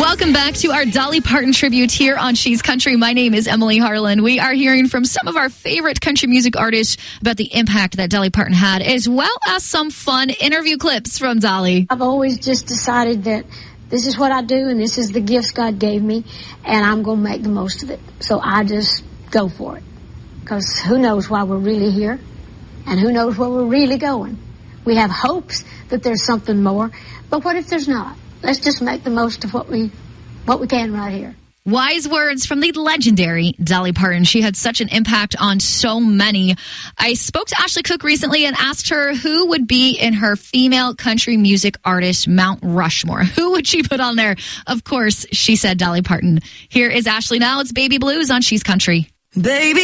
Welcome back to our Dolly Parton tribute here on She's Country. My name is Emily Harlan. We are hearing from some of our favorite country music artists about the impact that Dolly Parton had, as well as some fun interview clips from Dolly. I've always just decided that this is what I do and this is the gifts God gave me, and I'm going to make the most of it. So I just go for it, because who knows why we're really here and who knows where we're really going. We have hopes that there's something more, but what if there's not? Let's just make the most of what we can right here. Wise words from the legendary Dolly Parton. She had such an impact on so many. I spoke to Ashley Cook recently and asked her who would be in her female country music artist Mount Rushmore. Who would she put on there? Of course, she said Dolly Parton. Here is Ashley now. It's Baby Blues on She's Country. Baby.